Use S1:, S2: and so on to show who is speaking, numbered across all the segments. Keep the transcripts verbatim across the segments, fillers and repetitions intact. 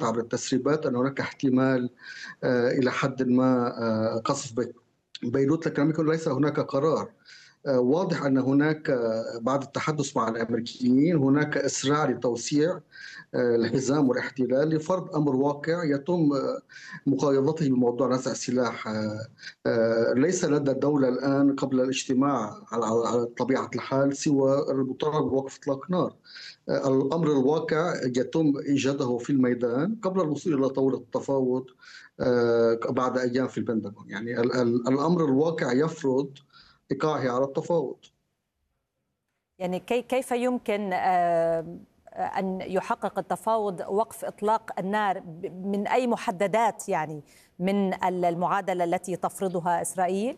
S1: اشارت عبر التسريبات أن هناك احتمال آه، إلى حد ما آه، قصف بي- بيروت، لكن لم يكن ليس هناك قرار. آه، واضح أن هناك آه، بعد التحدث مع الأمريكيين هناك إسراع لتوسيع آه، الحزام والاحتلال لفرض أمر واقع يتم آه، مقايضته بموضوع نزع السلاح. آه، آه، ليس لدى الدولة الآن قبل الاجتماع على على طبيعة الحال سوى المطالبة بوقف إطلاق نار. آه، الأمر الواقع يتم إيجاده في الميدان قبل الوصول إلى طاولة التفاوض آه، بعد أيام في البنتاغون. يعني ال- ال- الأمر الواقع يفرض إيقاعه على التفاوض.
S2: يعني كي كيف يمكن آه، أن يحقق التفاوض وقف إطلاق النار من أي محددات، يعني من المعادلة التي تفرضها إسرائيل؟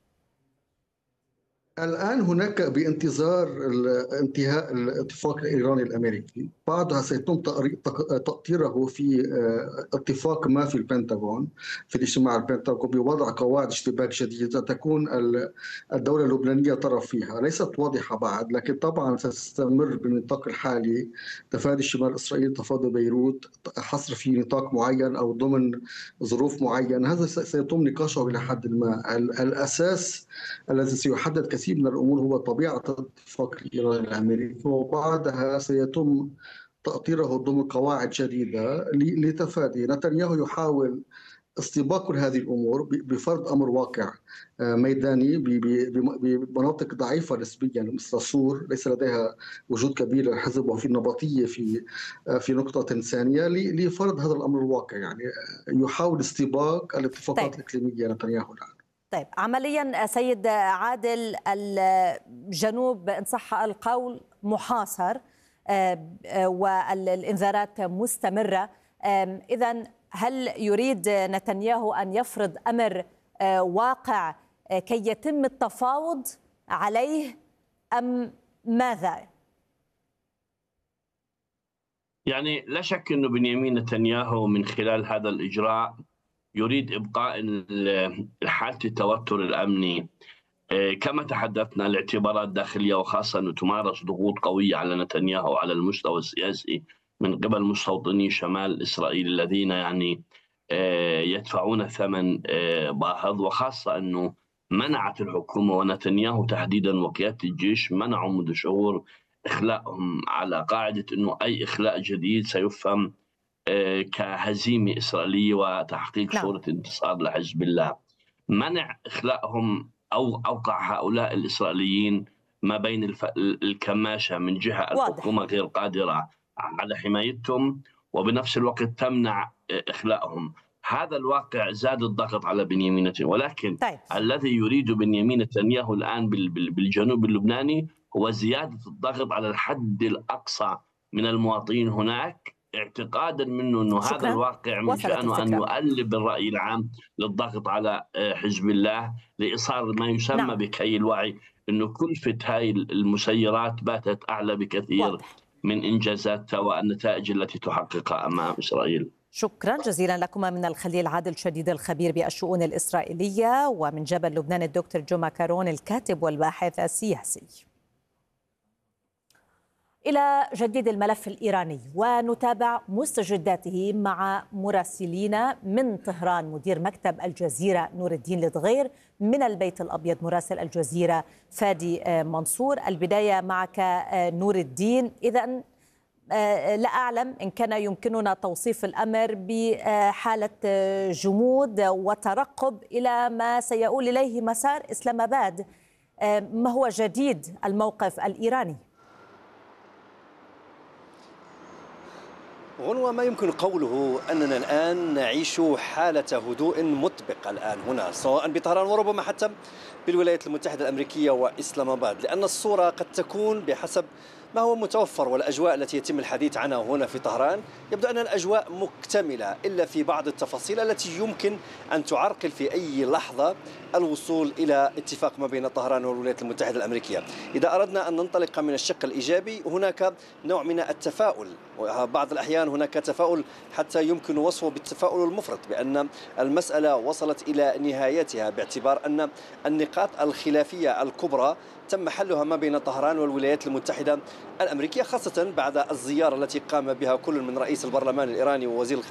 S1: الآن هناك بانتظار انتهاء الاتفاق الإيراني الأمريكي، بعدها سيتم تأطيره في آه، اتفاق ما في البنتاغون، في الاجتماع البنتاغون، بوضع قواعد اشتباك جديدة تكون الدولة اللبنانية طرف فيها. ليست واضحة بعد، لكن طبعا ستستمر بالنطاق الحالي تفادي شمال إسرائيل تفاوض بيروت، حصر في نطاق معين أو ضمن ظروف معينة. هذا سيتم نقاشه إلى حد ما. الأساس الذي سيحدد كثير من الأمور هو طبيعة الاتفاق الإيراني الأمريكي، وبعدها سيتم تأطيره ضمن قواعد جديدة لتفادي. نتنياهو يحاول استباق كل هذه الأمور بفرض أمر واقع آه، ميداني بمناطق ضعيفة نسبيا مثل صور ليس لديها وجود كبير للحزب، وفي النبطية في آه، في نقطة ثانية لفرض هذا الأمر الواقع. يعني آه، يحاول استباق الاتفاقات
S2: طيب.
S1: الإقليمية نتنياهو الآن.
S2: طيب، عمليا سيد عادل، الجنوب إن صح القول محاصر والإنذارات مستمرة. إذن هل يريد نتنياهو أن يفرض أمر واقع كي يتم التفاوض عليه أم ماذا؟
S3: يعني لا شك أنه بنيامين نتنياهو من خلال هذا الإجراء يريد إبقاء حالة التوتر الأمني. كما تحدثنا، الاعتبارات الداخلية، وخاصة أنه تمارس ضغوط قوية على نتنياهو على المستوى السياسي من قبل مستوطني شمال إسرائيل الذين يعني يدفعون ثمن باهظ، وخاصة أنه منعت الحكومة ونتنياهو تحديدا وقيادة الجيش منعوا منذ شهور إخلاءهم، على قاعدة أنه أي إخلاء جديد سيفهم كهزيمة إسرائيلية وتحقيق
S2: نعم.
S3: صورة انتصار لحزب الله. منع إخلاءهم أو أوقع هؤلاء الإسرائيليين ما بين الف... الكماشة، من جهة الحكومة غير قادرة على حمايتهم، وبنفس الوقت تمنع إخلاءهم. هذا الواقع زاد الضغط على بنيامين نتنياهو، ولكن
S2: طيب.
S3: الذي يريد بنيامين نتنياهو الآن بالجنوب اللبناني هو زيادة الضغط على الحد الأقصى من المواطنين هناك، اعتقادا منه أنه
S2: شكرا.
S3: هذا الواقع من شأنه أن يؤلب الرأي العام للضغط على حزب الله لإصرار ما يسمى نعم. بكي الوعي، أنه كلفة هاي المسيرات باتت أعلى بكثير واضح. من إنجازاتها والنتائج التي تحققها أمام إسرائيل.
S2: شكرا جزيلا لكما من الخليل عادل شديد الخبير بالشؤون الإسرائيلية، ومن جبل لبنان الدكتور جو ماكارون الكاتب والباحث السياسي. إلى جديد الملف الإيراني ونتابع مستجداته مع مراسلينا من طهران. مدير مكتب الجزيرة نور الدين لدغير، من البيت الأبيض مراسل الجزيرة فادي منصور. البداية معك نور الدين. إذن لا أعلم إن كان يمكننا توصيف الأمر بحالة جمود وترقب إلى ما سيؤول إليه مسار إسلام آباد. ما هو جديد الموقف الإيراني؟
S4: غنوة، ما يمكن قوله أننا الآن نعيش حالة هدوء مطبق الآن هنا، سواء بطهران وربما حتى بالولايات المتحدة الأمريكية وإسلام آباد، لأن الصورة قد تكون بحسب ما هو متوفر والأجواء التي يتم الحديث عنها هنا في طهران. يبدو أن الأجواء مكتملة إلا في بعض التفاصيل التي يمكن أن تعرقل في أي لحظة الوصول إلى اتفاق ما بين طهران والولايات المتحدة الأمريكية. إذا أردنا أن ننطلق من الشق الإيجابي، هناك نوع من التفاؤل، وبعض الأحيان هناك تفاؤل حتى يمكن وصفه بالتفاؤل المفرط، بأن المسألة وصلت إلى نهايتها، باعتبار أن النقاط الخلافية الكبرى تم حلها ما بين طهران والولايات المتحدة الأمريكية، خاصة بعد الزيارة التي قام بها كل من رئيس البرلمان الإيراني ووزير